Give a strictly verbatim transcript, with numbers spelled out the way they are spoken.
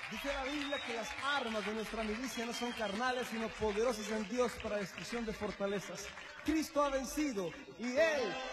Dice la Biblia que las armas de nuestra milicia no son carnales, sino poderosas en Dios para destrucción de fortalezas. Cristo ha vencido y Él